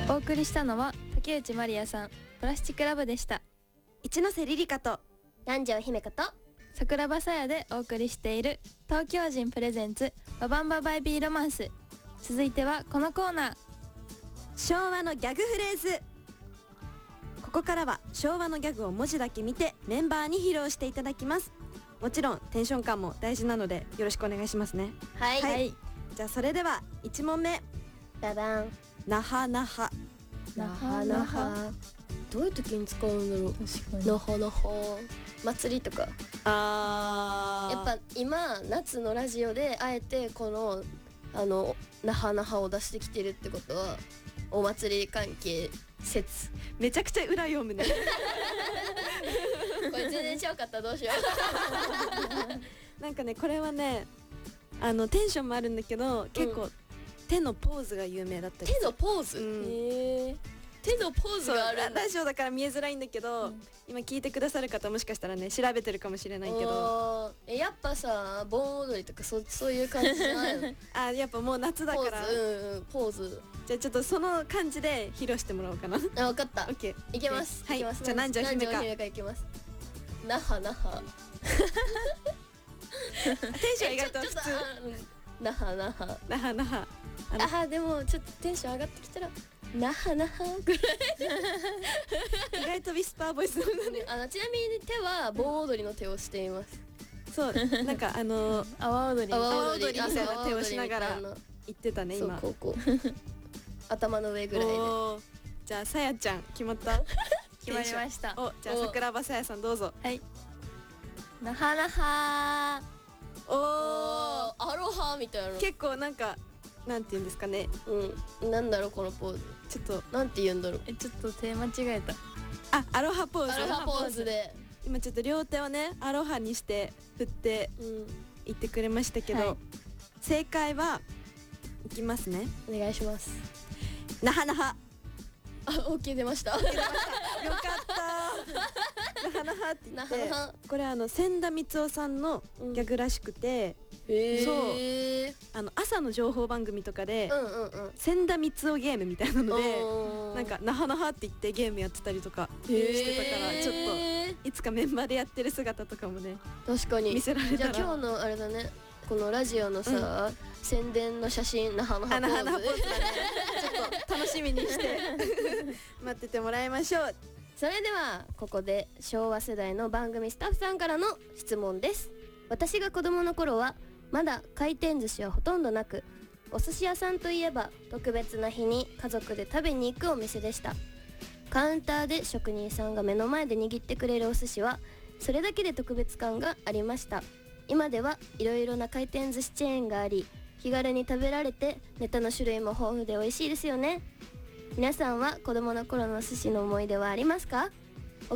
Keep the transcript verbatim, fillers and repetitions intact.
お送りしたのは竹内まりやさんプラスチックラブでした。 一ノ瀬リリカと南條姫香と桜庭さやでお送りしている東京人プレゼンツババンババイビーロマンス。続いてはこのコーナー、 昭和のギャグフレーズ。ここからは昭和のギャグを文字だけ見てメンバーに披露していただきます。もちろんテンション感も大事なのでよろしくお願いしますね。 はい、 はい、じゃあそれではいち問目、 ババン。 なはなは。 なはなは、どういう時に使うんだろう。 確かになはなは、祭りとか。 あー、 やっぱ今夏のラジオであえてこのあのなはなはを出してきてるってことはお祭り関係説。 めちゃくちゃ裏読むねこれ全然違うかったらどうしようなんかね、これはね、あのテンションもあるんだけど結構、うん、手のポーズが有名だったり。 手のポーズ、 うん、 へー、手のポーズがあるんだ。 ラジオだから見えづらいんだけど、うん、今聞いてくださる方もしかしたらね調べてるかもしれないけど、 えやっぱさ盆踊りとか そ, そういう感じじゃないのあ、やっぱもう夏だからポーズ、うんうん、ポーズ。 じゃあちょっとその感じで披露してもらおうかな。 あ、分かった。 オッケー、 いけます。 はい、 いけます。 じゃあ南條姫香いきます。那覇那覇テンション意外と普通。 那覇那覇那覇那覇。 あ、でもちょっとテンション上がってきたら那覇那覇ぐらい意外とウィスパーボイスなんだね。 あのちなみに手は盆踊りの手をしています。 そう、なんかあのー、 阿波踊り阿波踊りみたいな手をしながら言ってたね今。 そう、こうこう頭の上ぐらいで。 じゃあさやちゃん決まった？ 決まりました。 お、じゃあ桜庭さやさんどうぞ。 はい、なはなは。 おー、 アロハみたいな。 結構なんかなんて言うんですかね。 うん、なんだろうこのポーズ。 ちょっとなんて言うんだろう。 え、ちょっと手間違えた。 あ、アロハポーズ。 アロハポーズで今ちょっと両手をねアロハにして振って言ってくれましたけど、うん、はい、正解はいきますね。 お願いします。 なはなは。 あ、オッケー出ました。よかった。なはなはって言って、これあの千田光雄さんのギャグらしくて、 うん、へそう、あの朝の情報番組とかで、 うんうんうん、 千田光雄ゲームみたいなので、なんかなはなはって言ってゲームやってたりとかしてたから、ちょっといつかメンバーでやってる姿とかもね、 確かに見せられたら。 じゃあ今日のあれだね、このラジオのさ、うん、宣伝の写真、なはなはポーズ。 なはなはポーズだね。ちょっと楽しみにして待っててもらいましょう。 それではここで昭和世代の番組スタッフさんからの質問です。私が子供の頃はまだ回転寿司はほとんどなく、お寿司屋さんといえば特別な日に家族で食べに行くお店でした。カウンターで職人さんが目の前で握ってくれるお寿司はそれだけで特別感がありました。今ではいろいろな回転寿司チェーンがあり、気軽に食べられてネタの種類も豊富で美味しいですよね。皆さんは子供の頃の寿司の思い出はありますか？